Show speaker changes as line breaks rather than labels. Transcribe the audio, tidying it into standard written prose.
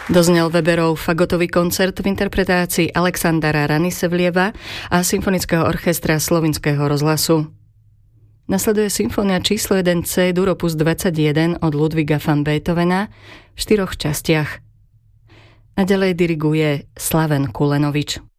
Doznel Weberov fagotový koncert v interpretácii Alexandra Ranisevlieva a Symfonického orchestra Slovinského rozhlasu. Nasleduje symfónia číslo 1 C-dur opus 21 od Ludwiga van Beethovena v 4 častiach. Naďalej diriguje Slaven Kulenovič.